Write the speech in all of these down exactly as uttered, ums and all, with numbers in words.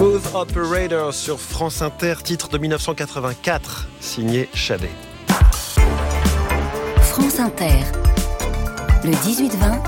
Smooth Operator sur France Inter, titre de dix-neuf cent quatre-vingt-quatre, signé Shadé. France Inter, le dix-huit vingt,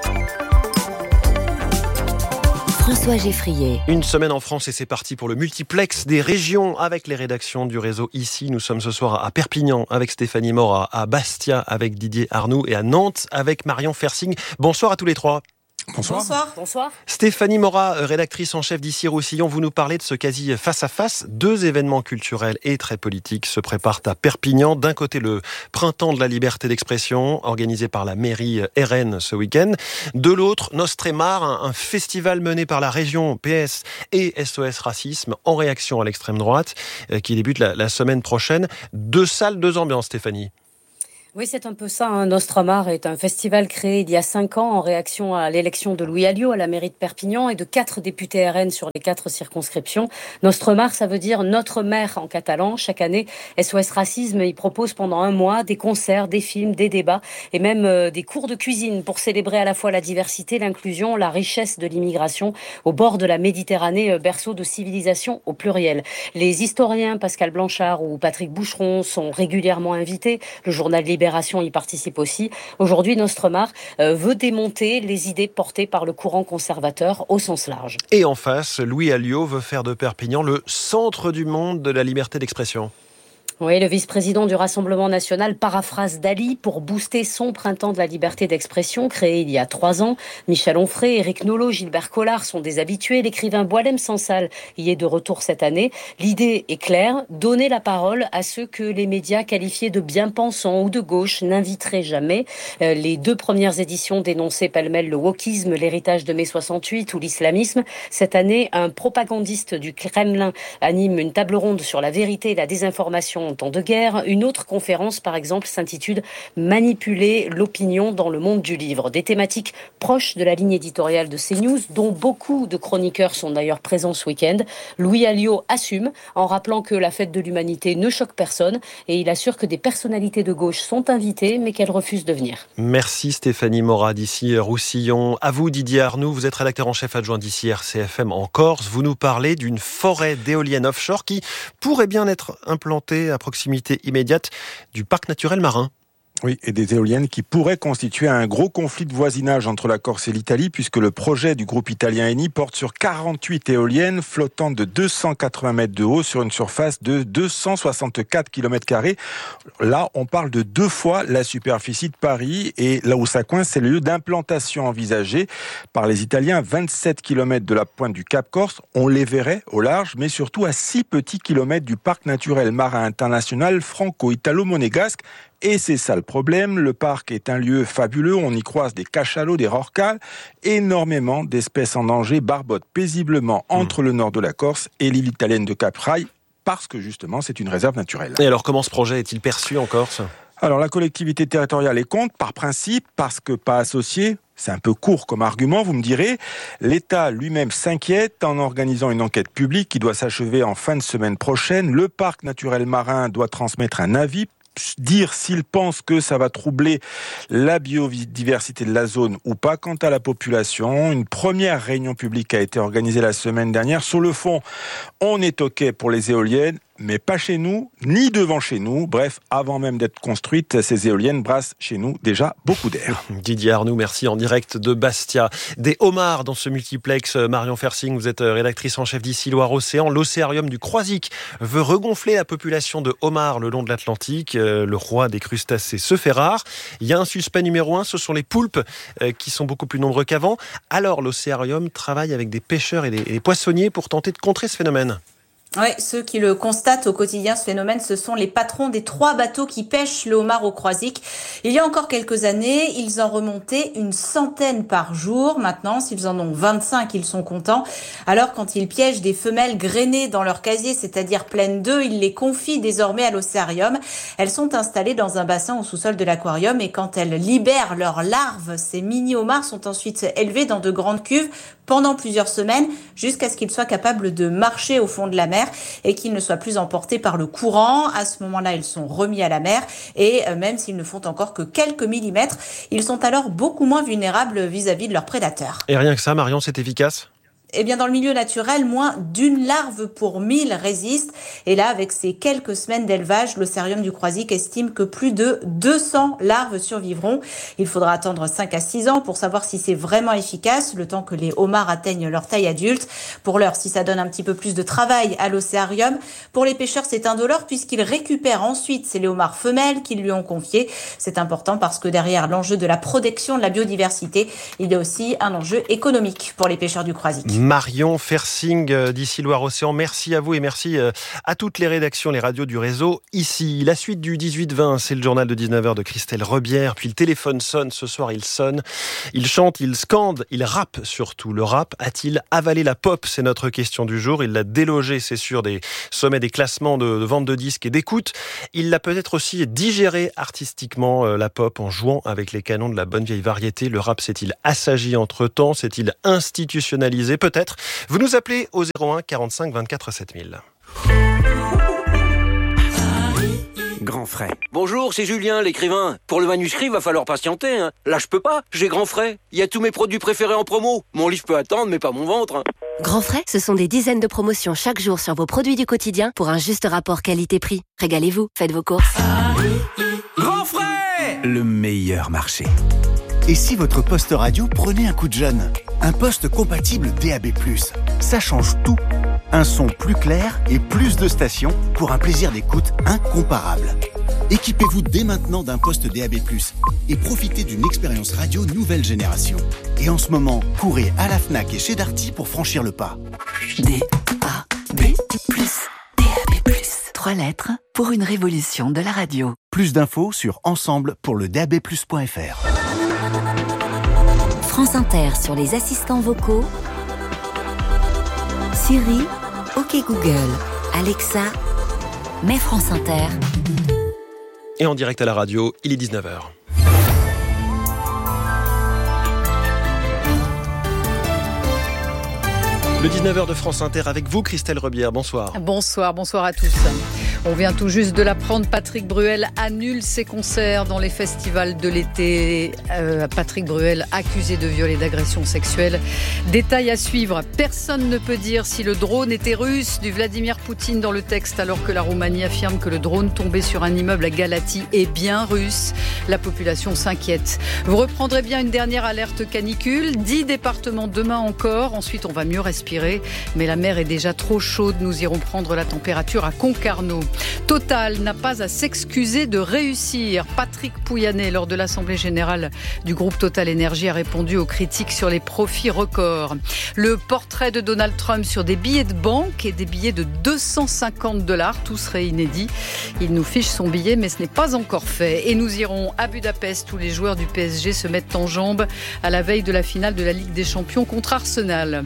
François Geffrier. Une semaine en France et c'est parti pour le multiplex des régions avec les rédactions du réseau ici. Nous sommes ce soir à Perpignan avec Stéphanie Mora, à Bastia avec Didier Arnoux et à Nantes avec Marion Fersing. Bonsoir à tous les trois. Bonsoir. Bonsoir. Bonsoir. Stéphanie Mora, rédactrice en chef d'ici Roussillon, vous nous parlez de ce quasi face-à-face. Deux événements culturels et très politiques se préparent à Perpignan. D'un côté, le Printemps de la liberté d'expression, organisé par la mairie R N ce week-end. De l'autre, Nostremar, un festival mené par la région P S et S O S Racisme en réaction à l'extrême droite, qui débute la, la semaine prochaine. Deux salles, deux ambiances, Stéphanie. Oui, c'est un peu ça. Hein. Nostremar est un festival créé il y a cinq ans en réaction à l'élection de Louis Alliot à la mairie de Perpignan et de quatre députés R N sur les quatre circonscriptions. Nostremar, ça veut dire notre mère en catalan. Chaque année, S O S Racisme y propose pendant un mois des concerts, des films, des débats et même euh, des cours de cuisine pour célébrer à la fois la diversité, l'inclusion, la richesse de l'immigration au bord de la Méditerranée, euh, berceau de civilisation au pluriel. Les historiens Pascal Blanchard ou Patrick Boucheron sont régulièrement invités. Le journal Libération y participe aussi. Aujourd'hui, Nostremar euh, veut démonter les idées portées par le courant conservateur au sens large. Et en face, Louis Alliot veut faire de Perpignan le centre du monde de la liberté d'expression. Oui, le vice-président du Rassemblement national paraphrase Dali pour booster son printemps de la liberté d'expression créé il y a trois ans. Michel Onfray, Éric Nolot, Gilbert Collard sont des habitués. L'écrivain Boualem Sansal y est de retour cette année. L'idée est claire, donner la parole à ceux que les médias qualifiés de bien-pensants ou de gauche n'inviteraient jamais. Les deux premières éditions dénonçaient pêle-mêle le wokisme, l'héritage de mai soixante-huit ou l'islamisme. Cette année, un propagandiste du Kremlin anime une table ronde sur la vérité et la désinformation en temps de guerre. Une autre conférence, par exemple, s'intitule « Manipuler l'opinion dans le monde du livre ». Des thématiques proches de la ligne éditoriale de CNews, dont beaucoup de chroniqueurs sont d'ailleurs présents ce week-end. Louis Alliot assume en rappelant que la fête de l'humanité ne choque personne et il assure que des personnalités de gauche sont invitées mais qu'elles refusent de venir. Merci Stéphanie Mora d'ici Roussillon. À vous Didier Arnoux, vous êtes rédacteur en chef adjoint d'ici R C F M en Corse. Vous nous parlez d'une forêt d'éoliennes offshore qui pourrait bien être implantée à proximité immédiate du parc naturel marin. Oui, et des éoliennes qui pourraient constituer un gros conflit de voisinage entre la Corse et l'Italie, puisque le projet du groupe italien Eni porte sur quarante-huit éoliennes flottant de deux cent quatre-vingts mètres de haut sur une surface de deux cent soixante-quatre kilomètres carrés. Là, on parle de deux fois la superficie de Paris, et là où ça coince, c'est le lieu d'implantation envisagé par les Italiens, vingt-sept kilomètres de la pointe du Cap Corse. On les verrait au large, mais surtout à six petits kilomètres du parc naturel marin international franco-italo-monégasque. Et c'est ça le problème, le parc est un lieu fabuleux, on y croise des cachalots, des rorquals, énormément d'espèces en danger barbotent paisiblement entre mmh. le nord de la Corse et l'île italienne de Cap-Rai, parce que justement c'est une réserve naturelle. Et alors comment ce projet est-il perçu en Corse ? Alors la collectivité territoriale est contre, par principe, parce que pas associée. C'est un peu court comme argument, vous me direz. L'État lui-même s'inquiète en organisant une enquête publique qui doit s'achever en fin de semaine prochaine. Le parc naturel marin doit transmettre un avis, dire s'il pense que ça va troubler la biodiversité de la zone ou pas. Quant à la population, une première réunion publique a été organisée la semaine dernière. Sur le fond, on est OK pour les éoliennes, mais pas chez nous, ni devant chez nous. Bref, avant même d'être construites, ces éoliennes brassent chez nous déjà beaucoup d'air. Didier Arnoux, merci en direct de Bastia. Des homards dans ce multiplex. Marion Fersing, vous êtes rédactrice en chef d'ici Loire-Océan. L'océarium du Croisic veut regonfler la population de homards le long de l'Atlantique. Le roi des crustacés se fait rare. Il y a un suspect numéro un, ce sont les poulpes qui sont beaucoup plus nombreux qu'avant. Alors l'océarium travaille avec des pêcheurs et des, et des poissonniers pour tenter de contrer ce phénomène. Oui, ceux qui le constatent au quotidien, ce phénomène, ce sont les patrons des trois bateaux qui pêchent le homard au Croisic. Il y a encore quelques années, ils en remontaient une centaine par jour. Maintenant, s'ils en ont vingt-cinq, ils sont contents. Alors, quand ils piègent des femelles grainées dans leur casier, c'est-à-dire pleines d'œufs, ils les confient désormais à l'océarium. Elles sont installées dans un bassin au sous-sol de l'aquarium et quand elles libèrent leurs larves, ces mini-homards sont ensuite élevés dans de grandes cuves pendant plusieurs semaines jusqu'à ce qu'ils soient capables de marcher au fond de la mer et qu'ils ne soient plus emportés par le courant. À ce moment-là, ils sont remis à la mer et même s'ils ne font encore que quelques millimètres, ils sont alors beaucoup moins vulnérables vis-à-vis de leurs prédateurs. Et rien que ça, Marion, c'est efficace ? Eh bien, dans le milieu naturel, moins d'une larve pour mille résiste. Et là, avec ces quelques semaines d'élevage, l'Océarium du Croisic estime que plus de deux cents larves survivront. Il faudra attendre cinq à six ans pour savoir si c'est vraiment efficace, le temps que les homards atteignent leur taille adulte. Pour l'heure, si ça donne un petit peu plus de travail à l'Océarium, pour les pêcheurs, c'est indolore puisqu'ils récupèrent ensuite ces léomards femelles qu'ils lui ont confiés. C'est important parce que derrière l'enjeu de la protection de la biodiversité, il y a aussi un enjeu économique pour les pêcheurs du Croisic. Marion Fersing d'ici Loire-Océan, merci à vous et merci à toutes les rédactions, les radios du réseau ici. La suite du dix-huit vingt, c'est le journal de dix-neuf heures de Christelle Rebière, puis le téléphone sonne, ce soir il sonne, il chante, il scande, il rappe surtout. Le rap a-t-il avalé la pop? C'est notre question du jour. Il l'a délogé, c'est sûr, des sommets des classements de, de vente de disques et d'écoute. Il l'a peut-être aussi digéré artistiquement, euh, la pop, en jouant avec les canons de la bonne vieille variété. Le rap s'est-il assagi entre-temps? S'est-il institutionnalisé? Peut-être. Vous nous appelez au zéro un quarante-cinq vingt-quatre sept mille. Grand frais. Bonjour, c'est Julien, l'écrivain. Pour le manuscrit, va falloir patienter. Hein. Là, je peux pas. J'ai Grand frais. Il y a tous mes produits préférés en promo. Mon livre peut attendre, mais pas mon ventre. Hein. Grand frais, ce sont des dizaines de promotions chaque jour sur vos produits du quotidien pour un juste rapport qualité-prix. Régalez-vous, faites vos courses. Grand frais, le meilleur marché. Et si votre poste radio prenait un coup de jeune? Un poste compatible D A B plus, ça change tout. Un son plus clair et plus de stations pour un plaisir d'écoute incomparable. Équipez-vous dès maintenant d'un poste D A B plus et profitez d'une expérience radio nouvelle génération. Et en ce moment, courez à la Fnac et chez Darty pour franchir le pas. D A B plus, D A B plus. Trois lettres pour une révolution de la radio. Plus d'infos sur ensemble pour le D A B plus point F R. France Inter sur les assistants vocaux. Siri, OK Google, Alexa, mets France Inter. Et en direct à la radio, il est dix-neuf heures. Le dix-neuf heures de France Inter avec vous, Christelle Rebière. Bonsoir. Bonsoir, bonsoir à tous. On vient tout juste de l'apprendre, Patrick Bruel annule ses concerts dans les festivals de l'été. Euh, Patrick Bruel accusé de viol et d'agression sexuelle. Détail à suivre. Personne ne peut dire si le drone était russe, du Vladimir Poutine dans le texte, alors que la Roumanie affirme que le drone tombé sur un immeuble à Galati est bien russe. La population s'inquiète. Vous reprendrez bien une dernière alerte canicule. dix départements demain encore. Ensuite, on va mieux respirer. Mais la mer est déjà trop chaude. Nous irons prendre la température à Concarneau. Total n'a pas à s'excuser de réussir. Patrick Pouyanné, lors de l'Assemblée générale du groupe Total Énergie, a répondu aux critiques sur les profits records. Le portrait de Donald Trump sur des billets de banque et des billets de deux cent cinquante dollars, tout serait inédit. Il nous fiche son billet, mais ce n'est pas encore fait. Et nous irons à Budapest où les joueurs du P S G se mettent en jambes à la veille de la finale de la Ligue des Champions contre Arsenal.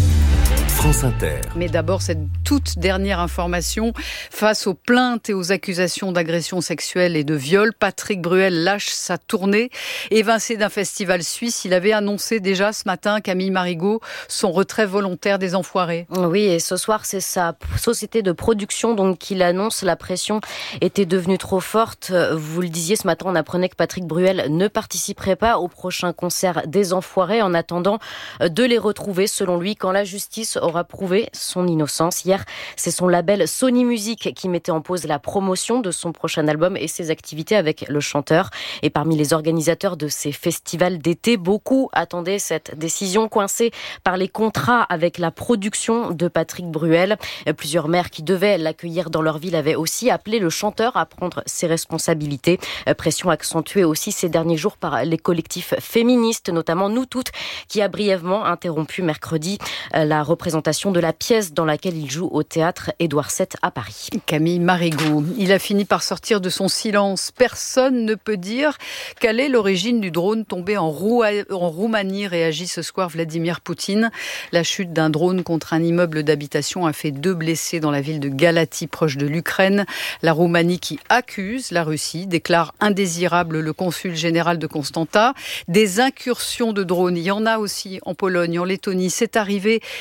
France Inter. Mais d'abord, cette toute dernière information. Face aux plaintes et aux accusations d'agression sexuelle et de viol, Patrick Bruel lâche sa tournée. Évincé d'un festival suisse, il avait annoncé déjà ce matin, Camille Marigot, son retrait volontaire des Enfoirés. Oui, et ce soir, c'est sa société de production donc qu'il annonce. La pression était devenue trop forte. Vous le disiez, ce matin, on apprenait que Patrick Bruel ne participerait pas au prochain concert des Enfoirés en attendant de les retrouver, selon lui, quand la justice aura prouvé son innocence. Hier, c'est son label Sony Music qui mettait en pause la promotion de son prochain album et ses activités avec le chanteur. Et parmi les organisateurs de ces festivals d'été, beaucoup attendaient cette décision, coincée par les contrats avec la production de Patrick Bruel. Plusieurs maires qui devaient l'accueillir dans leur ville avaient aussi appelé le chanteur à prendre ses responsabilités. Pression accentuée aussi ces derniers jours par les collectifs féministes, notamment Nous Toutes, qui a brièvement interrompu mercredi la représentation de la pièce dans laquelle il joue au théâtre Édouard sept à Paris. Camille Marigot, il a fini par sortir de son silence. Personne ne peut dire quelle est l'origine du drone tombé en, Rou- en Roumanie, réagit ce soir Vladimir Poutine. La chute d'un drone contre un immeuble d'habitation a fait deux blessés dans la ville de Galati, proche de l'Ukraine. La Roumanie qui accuse la Russie, déclare indésirable le consul général de Constanta. Des incursions de drones, il y en a aussi en Pologne, en Lettonie. C'est arrivé des dizaines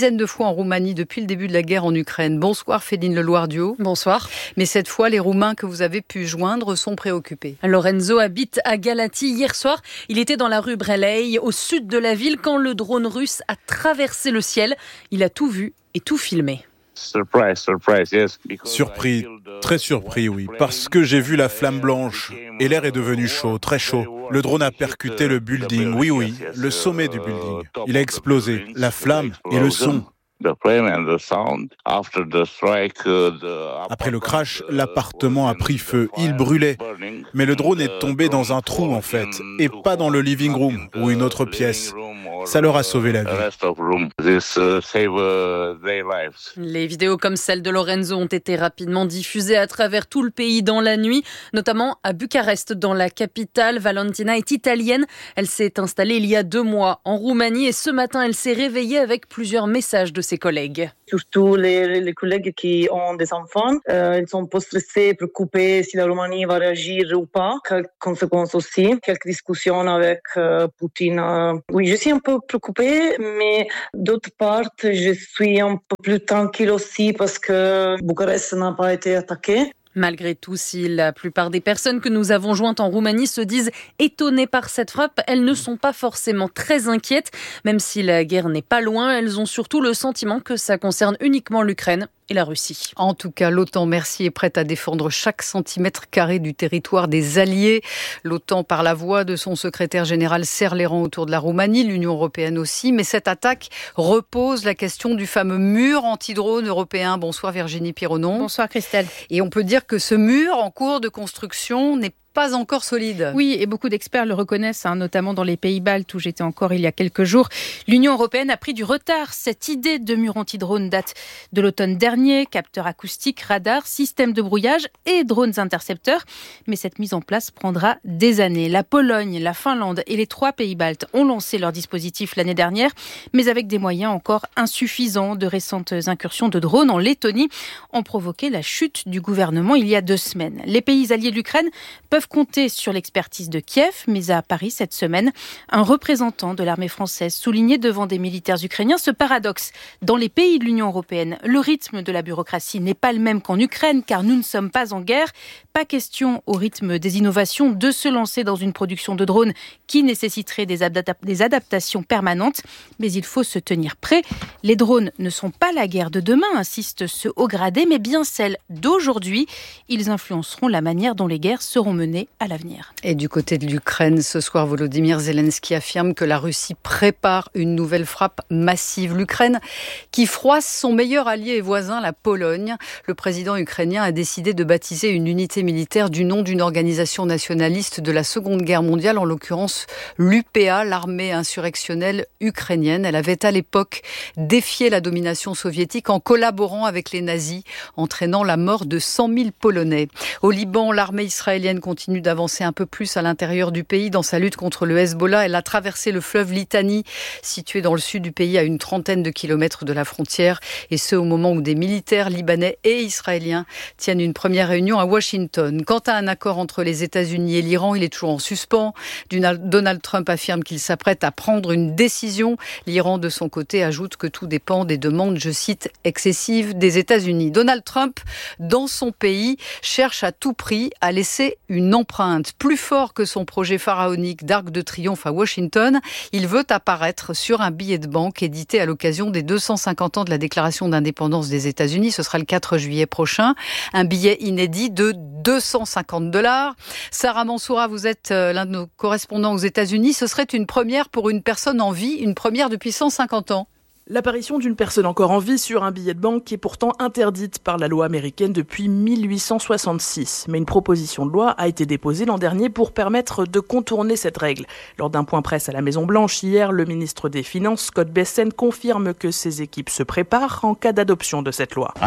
dizaine de fois en Roumanie depuis le début de la guerre en Ukraine. Bonsoir Féline Leloir-Duhaut. Bonsoir. Mais cette fois, les Roumains que vous avez pu joindre sont préoccupés. Lorenzo habite à Galatie. Hier soir, il était dans la rue Brelei, au sud de la ville, quand le drone russe a traversé le ciel. Il a tout vu et tout filmé. Surprise, surprise, yes. Surpris, très surpris, oui, parce que j'ai vu la flamme blanche et l'air est devenu chaud, très chaud. Le drone a percuté le building, oui, oui, le sommet du building. Il a explosé, la flamme et le son. Après le crash, l'appartement a pris feu, il brûlait. Mais le drone est tombé dans un trou en fait, et pas dans le living room ou une autre pièce. Ça leur a sauvé la vie. Les vidéos comme celle de Lorenzo ont été rapidement diffusées à travers tout le pays dans la nuit, notamment à Bucarest, dans la capitale. Valentina est italienne. Elle s'est installée il y a deux mois en Roumanie et ce matin, elle s'est réveillée avec plusieurs messages de ses collègues. Surtout les, les collègues qui ont des enfants, euh, ils sont un peu stressés, préoccupés si la Roumanie va réagir ou pas. Quelles conséquences aussi. Quelques discussions avec euh, Poutine. Euh, oui, je suis un peu préoccupée, mais d'autre part, je suis un peu plus tranquille aussi parce que Bucarest n'a pas été attaqué. Malgré tout, si la plupart des personnes que nous avons jointes en Roumanie se disent étonnées par cette frappe, elles ne sont pas forcément très inquiètes. Même si la guerre n'est pas loin, elles ont surtout le sentiment que ça concerne uniquement l'Ukraine et la Russie. En tout cas, l'OTAN, merci, est prête à défendre chaque centimètre carré du territoire des alliés. L'OTAN, par la voix de son secrétaire général, serre les rangs autour de la Roumanie, l'Union européenne aussi. Mais cette attaque repose la question du fameux mur anti-drone européen. Bonsoir Virginie Pironon. Bonsoir Christelle. Et on peut dire que ce mur en cours de construction n'est pas encore solide. Oui, et beaucoup d'experts le reconnaissent, hein, notamment dans les pays baltes où j'étais encore il y a quelques jours. L'Union européenne a pris du retard. Cette idée de mur anti-drone date de l'automne dernier. Capteurs acoustiques, radars, systèmes de brouillage et drones intercepteurs. Mais cette mise en place prendra des années. La Pologne, la Finlande et les trois pays baltes ont lancé leur dispositif l'année dernière, mais avec des moyens encore insuffisants. De récentes incursions de drones en Lettonie ont provoqué la chute du gouvernement il y a deux semaines. Les pays alliés de l'Ukraine peuvent compter sur l'expertise de Kiev, mais à Paris cette semaine, un représentant de l'armée française soulignait devant des militaires ukrainiens ce paradoxe. Dans les pays de l'Union européenne, le rythme de la bureaucratie n'est pas le même qu'en Ukraine, car nous ne sommes pas en guerre. Pas question, au rythme des innovations, de se lancer dans une production de drones qui nécessiterait des, adap- des adaptations permanentes. Mais il faut se tenir prêt. Les drones ne sont pas la guerre de demain, insiste ce haut gradé, mais bien celle d'aujourd'hui. Ils influenceront la manière dont les guerres seront menées à l'avenir. Et du côté de l'Ukraine, ce soir, Volodymyr Zelensky affirme que la Russie prépare une nouvelle frappe massive. L'Ukraine qui froisse son meilleur allié et voisin, la Pologne. Le président ukrainien a décidé de baptiser une unité militaire du nom d'une organisation nationaliste de la Seconde Guerre mondiale, en l'occurrence l'U P A, l'armée insurrectionnelle ukrainienne. Elle avait à l'époque défié la domination soviétique en collaborant avec les nazis, entraînant la mort de cent mille Polonais. Au Liban, l'armée israélienne continue d'avancer un peu plus à l'intérieur du pays dans sa lutte contre le Hezbollah. Elle a traversé le fleuve Litani, situé dans le sud du pays à une trentaine de kilomètres de la frontière, et ce au moment où des militaires libanais et israéliens tiennent une première réunion à Washington. Quant à un accord entre les États-Unis et l'Iran, il est toujours en suspens. Donald Trump affirme qu'il s'apprête à prendre une décision. L'Iran, de son côté, ajoute que tout dépend des demandes, je cite, excessives des États-Unis. Donald Trump, dans son pays, cherche à tout prix à laisser une empreinte. Plus fort que son projet pharaonique d'Arc de Triomphe à Washington, il veut apparaître sur un billet de banque édité à l'occasion des deux cent cinquante ans de la déclaration d'indépendance des États-Unis. Ce sera le quatre juillet prochain. Un billet inédit de deux cent cinquante dollars. Sarah Mansoura, vous êtes l'un de nos correspondants aux États-Unis. Ce serait une première pour une personne en vie, une première depuis cent cinquante ans. L'apparition d'une personne encore en vie sur un billet de banque est pourtant interdite par la loi américaine depuis mille huit cent soixante-six. Mais une proposition de loi a été déposée l'an dernier pour permettre de contourner cette règle. Lors d'un point presse à la Maison-Blanche hier, le ministre des Finances, Scott Bessent, confirme que ses équipes se préparent en cas d'adoption de cette loi.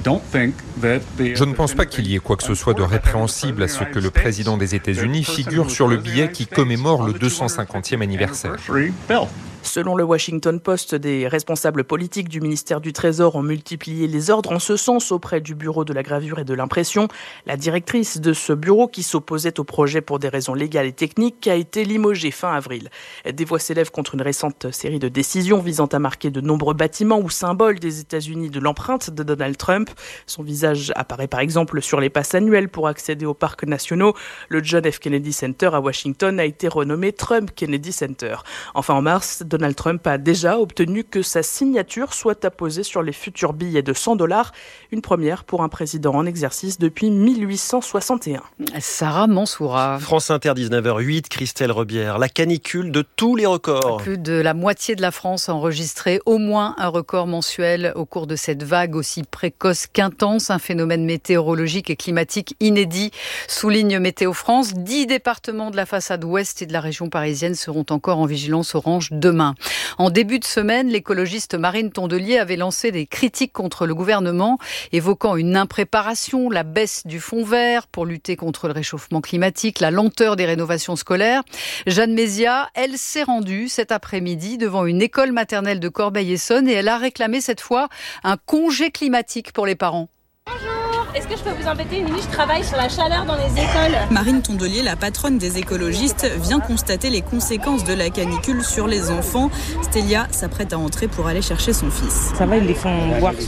Je ne pense pas qu'il y ait quoi que ce soit de répréhensible à ce que le président des États-Unis figure sur le billet qui commémore le deux cent cinquantième anniversaire. Selon le Washington Post, des responsables politiques du ministère du Trésor ont multiplié les ordres en ce sens auprès du bureau de la gravure et de l'impression. La directrice de ce bureau, qui s'opposait au projet pour des raisons légales et techniques, a été limogée fin avril. Des voix s'élèvent contre une récente série de décisions visant à marquer de nombreux bâtiments ou symboles des États-Unis de l'empreinte de Donald Trump. Son visage apparaît par exemple sur les passes annuelles pour accéder aux parcs nationaux. Le John F. Kennedy Center à Washington a été renommé Trump Kennedy Center. Enfin, en mars, Donald Trump a déjà obtenu que sa signature soit apposée sur les futurs billets de cent dollars, une première pour un président en exercice depuis mille huit cent soixante et un. Sarah Mansoura. France Inter, dix-neuf heures huit, Christelle Rebière. La canicule de tous les records. Plus de la moitié de la France a enregistré au moins un record mensuel au cours de cette vague aussi précoce qu'intense, un phénomène météorologique et climatique inédit, souligne Météo France. Dix départements de la façade ouest et de la région parisienne seront encore en vigilance orange demain. En début de semaine, l'écologiste Marine Tondelier avait lancé des critiques contre le gouvernement, évoquant une impréparation, la baisse du fonds vert pour lutter contre le réchauffement climatique, la lenteur des rénovations scolaires. Jeanne Mézia, elle s'est rendue cet après-midi devant une école maternelle de Corbeil-Essonnes et elle a réclamé cette fois un congé climatique pour les parents. Bonjour, est-ce que je peux vous embêter une minute? Je travaille sur la chaleur dans les écoles. Marine Tondelier, la patronne des écologistes, vient constater les conséquences de la canicule sur les enfants. Stélia s'apprête à entrer pour aller chercher son fils. Ça va, ils les font boire